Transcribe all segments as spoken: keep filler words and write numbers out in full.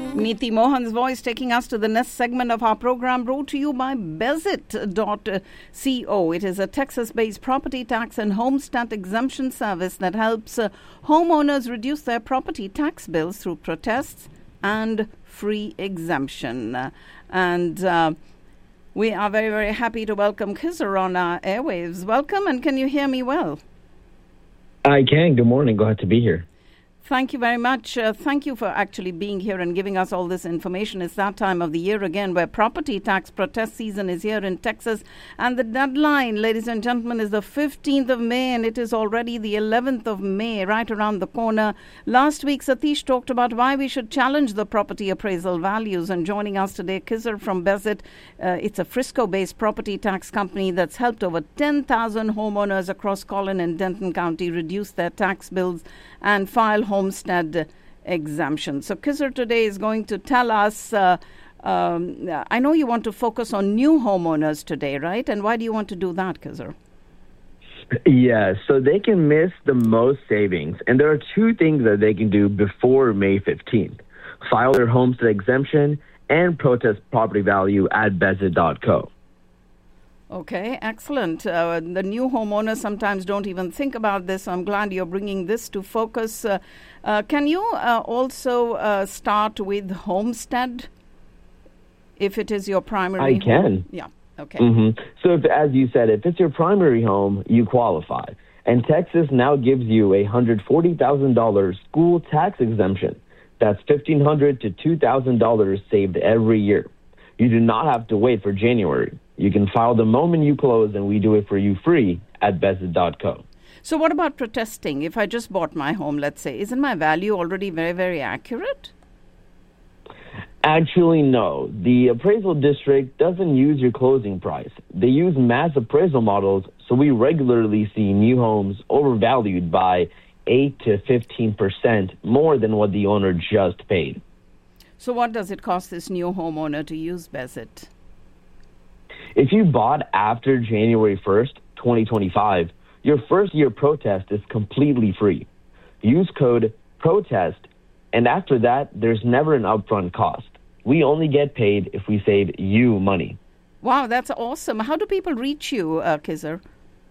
Neeti Mohan's voice taking us to the next segment of our program, brought to you by Bezit dot co. It is a Texas-based property tax and homestead exemption service that helps uh, homeowners reduce their property tax bills through protests and free exemption. Uh, and uh, we are very, very happy to welcome Khizr on our airwaves. Welcome, and can you hear me well? I can. Good morning. Glad to be here. Thank you very much. Uh, thank you for actually being here and giving us all this information. It's that time of the year again where property tax protest season is here in Texas. And the deadline, ladies and gentlemen, is the fifteenth of May, and it is already the eleventh of May, right around the corner. Last week, Satish talked about why we should challenge the property appraisal values. And joining us today, Khizr from Bezit. Uh, it's a Frisco-based property tax company that's helped over ten thousand homeowners across Collin and Denton County reduce their tax bills and file homestead exemption. So Khizr today is going to tell us, uh, um, I know you want to focus on new homeowners today, right? And why do you want to do that, Khizr? Yeah, so they can miss the most savings. And there are two things that they can do before May fifteenth. File their homestead exemption and protest property value at Bezit dot co. Okay, excellent. Uh, the new homeowners sometimes don't even think about this, so I'm glad you're bringing this to focus. Uh, uh, can you uh, also uh, start with homestead, if it is your primary I can. home? Yeah, okay. Mm-hmm. So if, as you said, if it's your primary home, you qualify. And Texas now gives you a one hundred forty thousand dollars school tax exemption. That's fifteen hundred dollars to two thousand dollars saved every year. You do not have to wait for January. You can file the moment you close, and we do it for you free at Bezit dot co. So what about protesting? If I just bought my home, let's say, isn't my value already very, very accurate? Actually, no. The appraisal district doesn't use your closing price. They use mass appraisal models, so we regularly see new homes overvalued by eight to fifteen percent more than what the owner just paid. So what does it cost this new homeowner to use Bezit? If you bought after January first, twenty twenty-five, your first year protest is completely free. Use code PROTEST, and after that, there's never an upfront cost. We only get paid if we save you money. Wow, that's awesome. How do people reach you, uh, Khizr?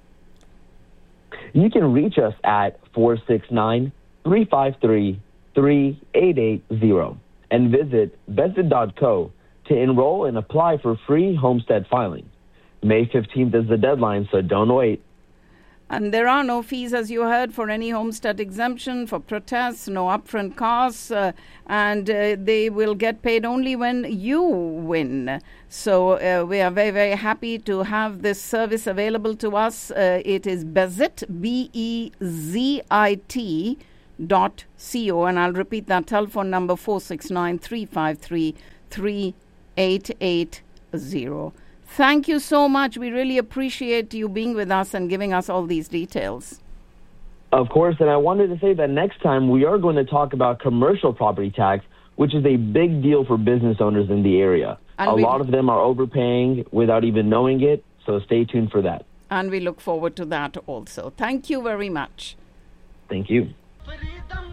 You can reach us at four six nine, three five three, three eight eight zero and visit Bezit dot co to enroll and apply for free homestead filing. May fifteenth is the deadline, so don't wait. And there are no fees, as you heard, for any homestead exemption, for protests, no upfront costs, uh, and uh, they will get paid only when you win. So uh, we are very, very happy to have this service available to us. Uh, it is Bezit, B E Z I T dot C O, and I'll repeat that telephone number, four six nine, three five three, three eight eight zero. Thank you so much. We really appreciate you being with us and giving us all these details. Of course, and I wanted to say that next time we are going to talk about commercial property tax, which is a big deal for business owners in the area. And a lot of them are overpaying without even knowing it, so stay tuned for that. And we look forward to that also. Thank you very much. Thank you.